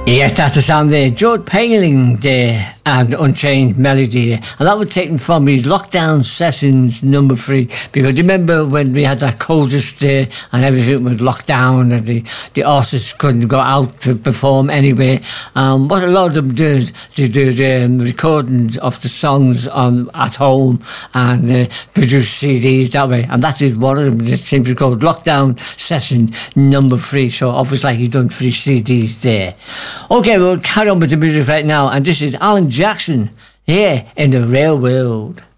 Yes, that's the sound there. George Paling there and Unchained Melody. And that was taken from his Lockdown Sessions number 3. Because remember when we had that coldest day and everything was locked down and the artists couldn't go out to perform anyway. What a lot of them did, they did recordings of the songs at home and produce CDs that way. And that is one of them. It's simply called Lockdown Session number 3. So obviously he's done 3 CDs there. Okay, we'll carry on with the music right now, and this is Alan Jackson here in the Real World.